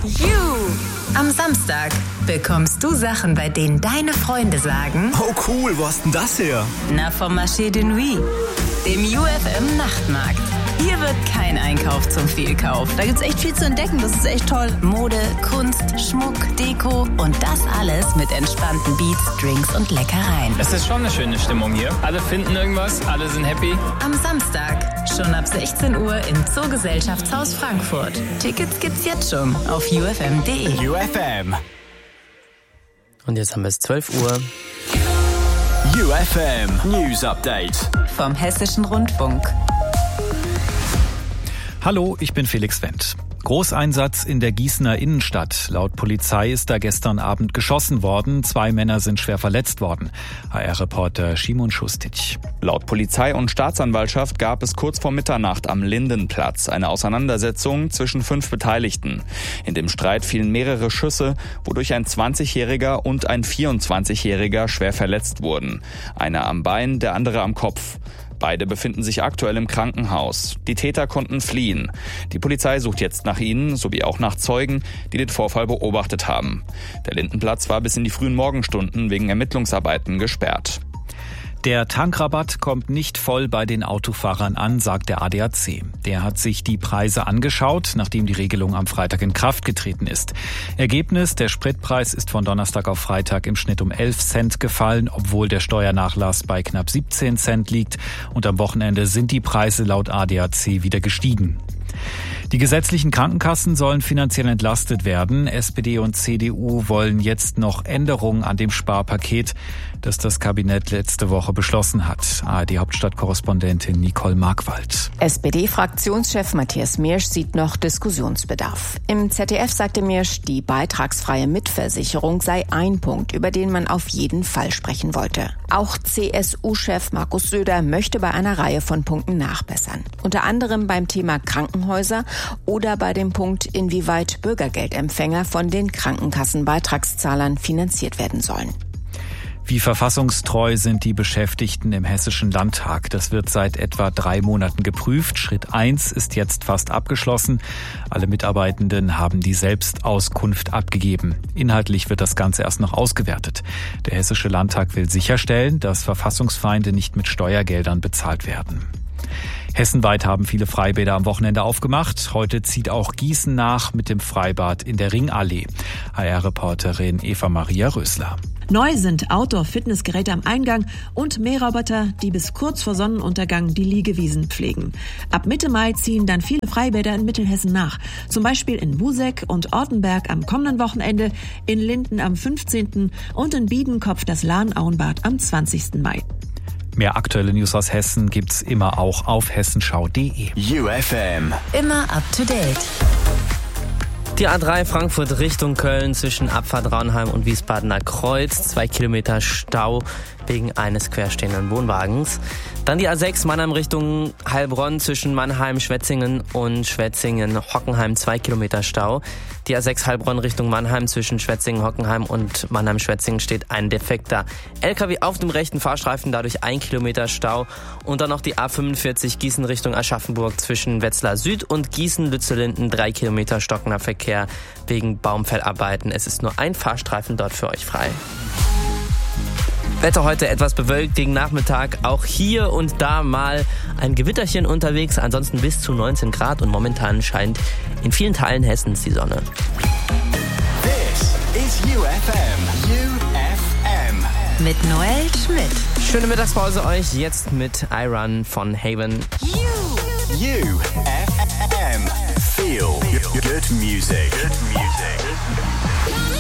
Am Samstag bekommst du Sachen, bei denen deine Freunde sagen: Oh cool, wo hast denn das her? Na, vom Marché de Nuit, dem UFM Nachtmarkt. Hier wird kein Einkauf zum Fehlkauf. Da gibt's echt viel zu entdecken, das ist echt toll. Mode, Kunst, Schmuck, Deko und das alles mit entspannten Beats, Drinks und Leckereien. Es ist schon eine schöne Stimmung hier. Alle finden irgendwas, alle sind happy. Am Samstag, schon ab 16 Uhr im Zoogesellschaftshaus Frankfurt. Tickets gibt's jetzt schon auf ufm.de. UFM. Und jetzt haben wir es 12 Uhr. UFM News Update Vom Hessischen Rundfunk. Hallo, ich bin Felix Wendt. Großeinsatz in der Gießener Innenstadt. Laut Polizei ist da gestern Abend geschossen worden. 2 Männer sind schwer verletzt worden. HR-Reporter Szymon Schustic. Laut Polizei und Staatsanwaltschaft gab es kurz vor Mitternacht am Lindenplatz eine Auseinandersetzung zwischen 5 Beteiligten. In dem Streit fielen mehrere Schüsse, wodurch ein 20-Jähriger und ein 24-Jähriger schwer verletzt wurden. Einer am Bein, der andere am Kopf. Beide befinden sich aktuell im Krankenhaus. Die Täter konnten fliehen. Die Polizei sucht jetzt nach ihnen, sowie auch nach Zeugen, die den Vorfall beobachtet haben. Der Lindenplatz war bis in die frühen Morgenstunden wegen Ermittlungsarbeiten gesperrt. Der Tankrabatt kommt nicht voll bei den Autofahrern an, sagt der ADAC. Der hat sich die Preise angeschaut, nachdem die Regelung am Freitag in Kraft getreten ist. Ergebnis: Der Spritpreis ist von Donnerstag auf Freitag im Schnitt um 11 Cent gefallen, obwohl der Steuernachlass bei knapp 17 Cent liegt. Und am Wochenende sind die Preise laut ADAC wieder gestiegen. Die gesetzlichen Krankenkassen sollen finanziell entlastet werden. SPD und CDU wollen jetzt noch Änderungen an dem Sparpaket, das das Kabinett letzte Woche beschlossen hat. ARD-Hauptstadtkorrespondentin Nicole Markwald. SPD-Fraktionschef Matthias Miersch sieht noch Diskussionsbedarf. Im ZDF sagte Miersch, die beitragsfreie Mitversicherung sei ein Punkt, über den man auf jeden Fall sprechen wollte. Auch CSU-Chef Markus Söder möchte bei einer Reihe von Punkten nachbessern. Unter anderem beim Thema Krankenhäuser oder bei dem Punkt, inwieweit Bürgergeldempfänger von den Krankenkassenbeitragszahlern finanziert werden sollen. Wie verfassungstreu sind die Beschäftigten im Hessischen Landtag? Das wird seit etwa 3 Monaten geprüft. Schritt 1 ist jetzt fast abgeschlossen. Alle Mitarbeitenden haben die Selbstauskunft abgegeben. Inhaltlich wird das Ganze erst noch ausgewertet. Der Hessische Landtag will sicherstellen, dass Verfassungsfeinde nicht mit Steuergeldern bezahlt werden. Hessenweit haben viele Freibäder am Wochenende aufgemacht. Heute zieht auch Gießen nach mit dem Freibad in der Ringallee. HR-Reporterin Eva-Maria Rösler. Neu sind Outdoor-Fitnessgeräte am Eingang und Mähroboter, die bis kurz vor Sonnenuntergang die Liegewiesen pflegen. Ab Mitte Mai ziehen dann viele Freibäder in Mittelhessen nach. Zum Beispiel in Buseck und Ortenberg am kommenden Wochenende, in Linden am 15. und in Biedenkopf das Lahnauenbad am 20. Mai. Mehr aktuelle News aus Hessen gibt's immer auch auf hessenschau.de. UFM. Immer up to date. Die A3 Frankfurt Richtung Köln zwischen Abfahrt Raunheim und Wiesbadener Kreuz. 2 Kilometer Stau wegen eines querstehenden Wohnwagens. Dann die A6 Mannheim Richtung Heilbronn zwischen Mannheim, Schwetzingen und Schwetzingen-Hockenheim. 2 Kilometer Stau. Die A6 Heilbronn Richtung Mannheim zwischen Schwetzingen-Hockenheim und Mannheim-Schwetzingen steht ein defekter LKW auf dem rechten Fahrstreifen, dadurch 1 Kilometer Stau. Und dann noch die A45 Gießen Richtung Aschaffenburg zwischen Wetzlar Süd und Gießen-Lützellinden. 3 Kilometer stockender Verkehr wegen Baumfellarbeiten. Es ist nur ein Fahrstreifen dort für euch frei. Wetter heute etwas bewölkt gegen Nachmittag. Auch hier und da mal ein Gewitterchen unterwegs. Ansonsten bis zu 19 Grad und momentan scheint in vielen Teilen Hessens die Sonne. This is UFM. UFM. Mit Noel Schmidt. Schöne Mittagspause euch. Jetzt mit I Run von Haven. UFM. Feel good music. Good music.